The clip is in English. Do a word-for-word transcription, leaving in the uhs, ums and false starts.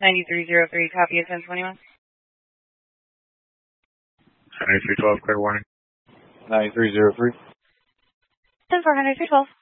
ninety-three oh three, copy of ten twenty-one. ninety-three twelve, clear warning. ninety-three oh three. ten four, ninety-three twelve.